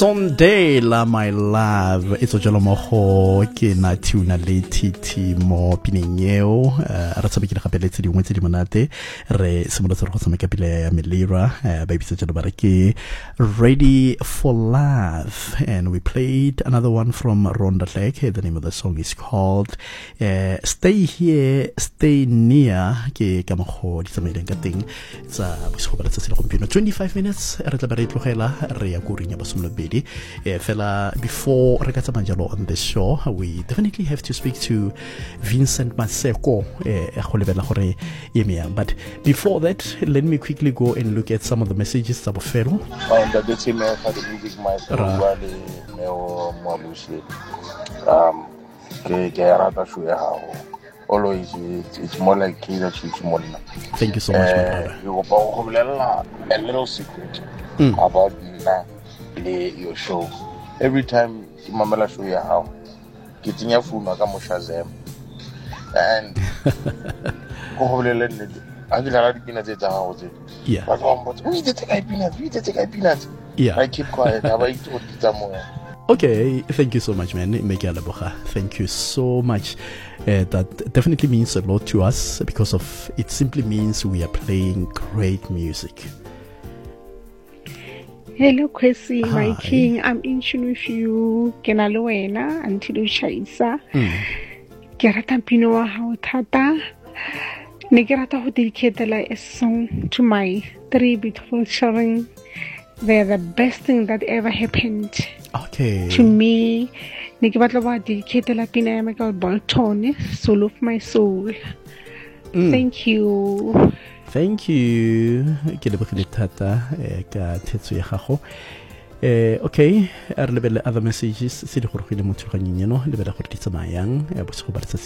Sondela my love it's jalo mogo ke na tuna le titi mo pineng eo ra tsabekile gape le tse dingwe tse di monate re simolotse go tshameka pila ya Melira ba ibitse jalo ba re ke Ready for Love, and we played another one from Rhonda Hleke. The name of the song is called Stay Here Stay Near ke ka mogo di tsamaileng ka teng tsa bosigo ba tsa 25 minutes re tla ba re tlogela re ya go rinya ba somlobedi fela before re ka tsamaya jalo on the show. We definitely have to speak to Vincent Maseko go lebela gore but before that let me quickly go and look at some of the messages tsa bofelo the team for the music maestro Neo Mwalusi ke rata show ya hawo always it's more like Kaizer Chiefs monna. Thank you so much my brother. You go a little secret about your show. Every time mamela show ya hawo ke tinya funa ka mo Shazam and go holela Angela dipina tse tsa hawo tse. Yeah. But we did take peanuts. Yeah. I keep quiet. Okay, thank you so much, man. Thank you so much. That definitely means a lot to us because of it simply means we are playing great music. Hello, Kwesi, my king. I'm in tune with you. Kenaloena until Shaisa. Keratampino wa hao tata. Negerata ho dedicate a song to my 3 beautiful children. They're the best thing that ever happened to me. Negebatla wa dedicate la pina ya Michael Bolton, Soul of My Soul. Thank you. Thank you. Ke lebogile thata ka thetso ya gago. Okay, re lebele other messages se di gorogile mo thulaganyeng eno lebela gore di tsamayang bosigo ba